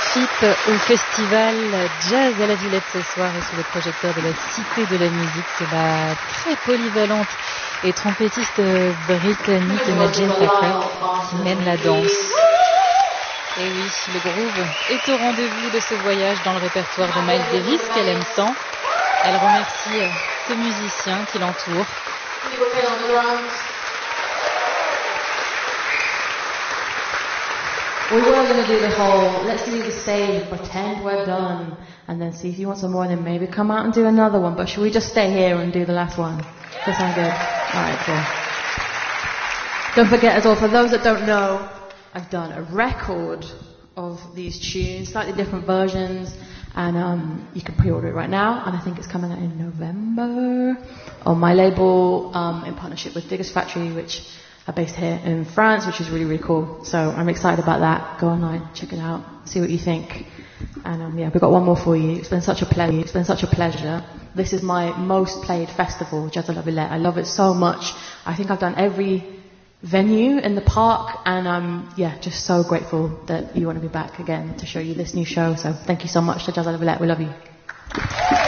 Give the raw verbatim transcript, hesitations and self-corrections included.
participe au festival Jazz à la Villette ce soir et sous le projecteur de la Cité de la Musique. C'est la très polyvalente et trompettiste britannique Imogen Thacker qui mène la danse. Et oui, le groove est au rendez-vous de ce voyage dans le répertoire de Miles Davis qu'elle aime tant. Elle remercie ses musiciens qui l'entourent. We were going to do the whole, let's do the same, pretend we're done, and then see if you want some more, and then maybe come out and do another one. But should we just stay here and do the last one? Does that sound good? Alright, cool. Don't forget as well, for those that don't know, I've done a record of these tunes, slightly different versions, and um, you can pre-order it right now, and I think it's coming out in November on my label, um, in partnership with Diggers Factory, which are based here in France, which is really, really cool. So I'm excited about that. Go online, check it out, see what you think. And um, yeah, we've got one more for you. It's been such a pleasure. It's been such a pleasure. This is my most played festival, Jazz à la Villette. I love it so much. I think I've done every venue in the park, and I'm yeah, just so grateful that you want to be back again to show you this new show. So thank you so much to Jazz à la Villette. We love you.